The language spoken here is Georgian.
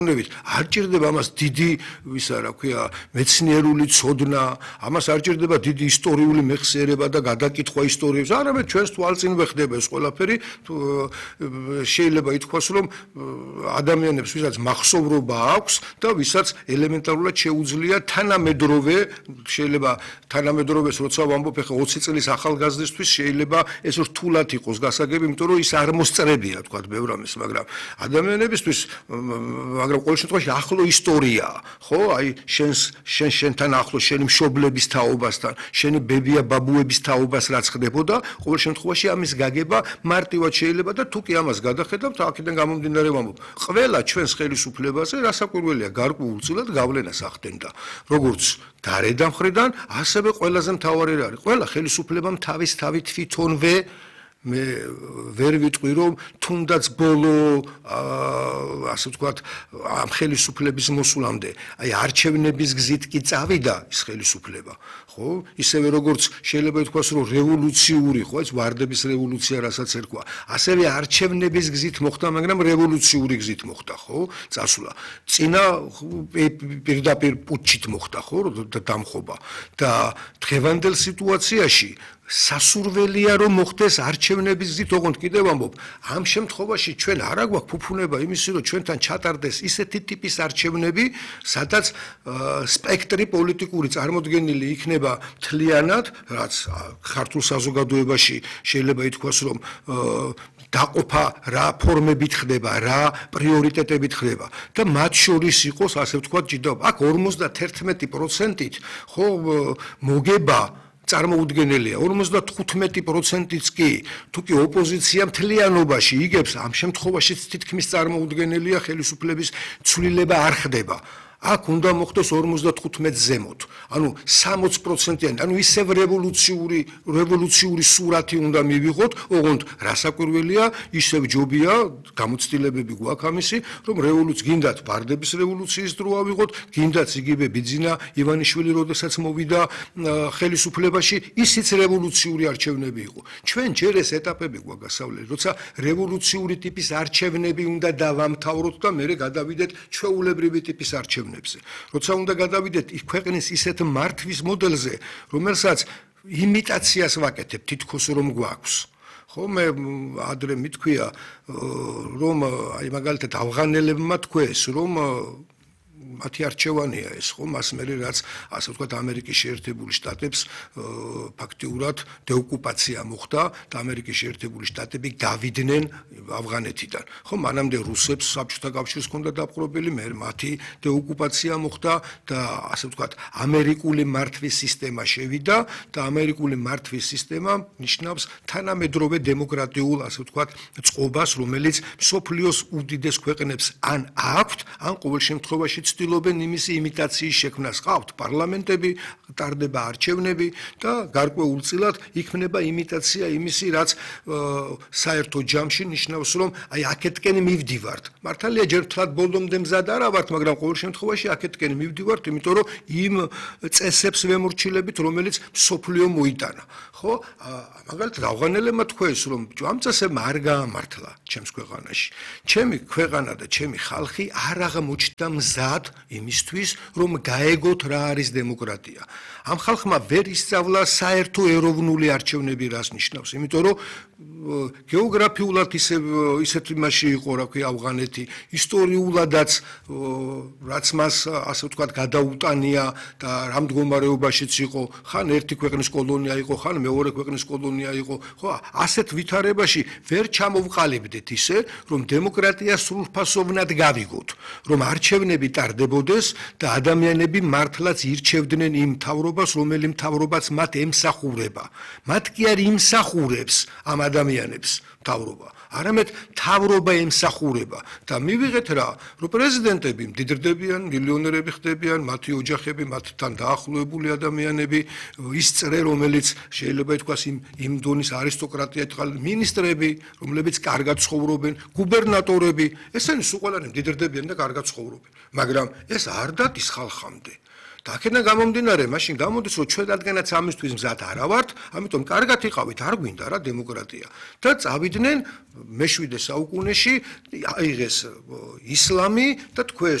არ ჭირდება ამას დიდი, ისა რა ქვია, მეცნიერული ცოდნა, ამას არ ჭირდება დიდი ისტორიული მეხსიერება და გადაკითხვა ისტორიებს, არამედ ჩვენს თვალწინვე ხდება ეს ყველაფერი, შეიძლება ითქვას, რომ ადამიანებს, ვისაც მახსოვრობა აქვს და ვისაც ელემენტარულად შეუძლია თანამედროვე, შეიძლება თანამედროვეს როცა ვამბობ ახლა 20 წლის ახალგაზრდისთვის შეიძლება ეს რთულად იყოს გასაგები, იმიტომ რომ ის არ მოსწრებია, თქვა ბევრ ამის, მაგრამ ადამიანებისთვის მაგრამ ყოველ შემთხვევაში ახლო ისტორიაა, ხო? აი შენთან ახლო შენი მშობლების თაობასთან, შენი ბებია ბაბუების თაობას რაც ხდებოდა, ყოველ შემთხვევაში ამის გაგება მარტივად შეიძლება და თუ კი ამას გადახედავთ, აქედან გამომდინარე ვამბობ. ყველა ჩვენს ხელისუფლებაზე რასაკვირველია გარკვეულწილად გავლენას ახდენდა. როგორც გარედან მხრიდან, ასევე ყველაზე მთავარი არის. ყველა ხელისუფლებამ თავის თვითონვე მე ვერ ვიტყვი რომ თუნდაც ბოლო ასე ვთქვათ ამ ხელისუფლების მოსვლამდე აი არჩევნების გზით კი წავიდა ის ხელისუფლება ხო ისევე როგორც შეიძლება ითქვას რომ რევოლუციური ხო ეს ვარდების რევოლუცია რასაც ერქვა ასევე არჩევნების გზით მოხდა მაგრამ რევოლუციური გზით მოხდა ხო წასვლა წინა პირდაპირ პუტჩით მოხდა ხო დამხობა და დღევანდელ სიტუაციაში სასურველია რომ მოხდეს არჩევნების გზით ოღონდ კიდევ ვამბობ ამ შემთხვევაში ჩვენ არა გვაქვს ფუფუნება იმისი რომ ჩვენთან ჩატარდეს ისეთი ტიპის არჩევნები სადაც სპექტრი პოლიტიკური წარმოდგენილი იქნება მთლიანად რაც ქართულ საზოგადოებაში შეიძლება ითქვას რომ დაყოფა რა ფორმებით ხდება რა პრიორიტეტებით ხდება და მათ შორის იყოს ასე ვთქვათ ჯიდაობა აქ 51%-ით ხო მოგება წარმოუდგენელია 55%-იც კი თუ კი ოპოზიცია მთლიანობაში იგებს ამ შემთხვევაში თითქმის წარმოუდგენელია ხელისუფლების ცვლილება არ ხდება აქ უნდა მოხდეს 55 ზემოთ ანუ 60%-იანი ანუ ისევ რევოლუციური სურათი უნდა მივიღოთ ოღონდ რასაკვირველია ისევ ჯობია გამოცდილებები გვაქვს ამისი რომ რევოლუცია გინდათ ბარდების რევოლუციის დრო ავიღოთ გინდათ იგივე ბიძინა ივანიშვილი როდესაც მოვიდა ხელისუფლებაში ისიც რევოლუციური არჩევნები იყო ჩვენ ჯერ ეს ეტაპები გვაქვს გასავლელი როცა რევოლუციური ტიპის არჩევნები უნდა დავამთავროთ და მერე გადავიდეთ ჩვეულებრივი ტიპის არჩევნებზე როცა უნდა გადავიდეთ ქვეყნის ისეთ მართვის მოდელზე, რომელსაც იმიტაციას ვაკეთებ თითქოს რომ გვაქვს. ხო მე ადრე მithქვია რომ აი მაგალითად ავღანელებმა თქვეს რომ მათი არჩევანია ეს ხო მას მე რაც ასე ვთქვათ ამერიკის შეერთებული შტატებს ფაქტიურად დეოკუპაცია მოხდა და ამერიკის შეერთებული შტატები გავიდნენ ავღანეთიდან ხო მანამდე რუსებს საბჭოთა კავშირს ჰქონდა დაპყრობილი მე მათი დეოკუპაცია მოხდა და ასე ვთქვათ ამერიკული მართვის სისტემა შევიდა და ამერიკული მართვის სისტემა ნიშნავს თანამედროვე დემოკრატიულ ასე ვთქვათ წყობას რომელიც მსოფლიოს უდიდეს ქვეყნებს ან აქვთ ან ყოველ შემთხვევაში ცდილობენ იმისი იმიტაციის შექმნას ყავთ პარლამენტები ტარდება არჩევნები და გარკვეულწილად იქნება იმიტაცია იმისი რაც საერთო ჯამში ნიშნავს რომ აი აქეთკენ მივდივართ მართალია ჯერ თლად ბოლომდე მზად არა ვართ მაგრამ ყოველ შემთხვევაში აქეთკენ მივდივართ იმიტომ რომ იმ წესებს ვემორჩილებით რომელიც მსოფლიო მოიტანა ხო მაგალითად ავღანელებმა თქვეს რომ ამ წესებმა არ გაამართლა ჩემს ქვეყანაში ჩემი ქვეყანა და ჩემი ხალხი არ აღმოჩნდა მზად იმისთვის რომ გაეგოთ რა არის დემოკრატია ამ ხალხმა ვერ ისწავლა საერთო ეროვნული არჩევნები რას ნიშნავს იმიტომ რომ გეოგრაფიულად ისეთ იმაში იყო რა ქვია ავღანეთი ისტორიულადაც რაც მას ასე ვთქვათ გადაუტანია და რამ მდგომარეობაშიც იყო ხან ერთი ქვეყნის კოლონია იყო ხან მეორე ქვეყნის კოლონია იყო ხო ასეთ ვითარებაში ვერ ჩამოვყალიბდეთ ისე რომ დემოკრატია სრულფასოვნად გავიგოთ რომ არჩევნები ტარდებოდეს და ადამიანები მართლაც ირჩევდნენ იმ მთავრობას რომელი მთავრობაც მათ ემსახურება მათ კი არ იმსახურებს ამ ადამიანებს მთავრობა არამედ მთავრობა ემსახურება და მივიღეთ რა რომ პრეზიდენტები მდიდრდებიან მილიონერები ხდებიან მათი ოჯახები მათთან დაახლოებული ადამიანები ის წრე რომელიც შეიძლება ითქვას იმ დონის არისტოკრატია ეთქალ მინისტრები რომლებიც კარგად ცხოვრობენ გუბერნატორები ესენი სულ ყველანი მდიდრდებიან და კარგად ცხოვრობენ მაგრამ ეს არ დადის ხალხამდე და აქედან გამომდინარე, მაშინ გამოდის, რომ ჩვენ რადგანაც ამისთვის მზად არა ვართ, ამიტომ კარგად იყავით, არ გვინდა რა დემოკრატია. და წავიდნენ მე-7 საუკუნეში, აიღეს ისლამი და თქვეს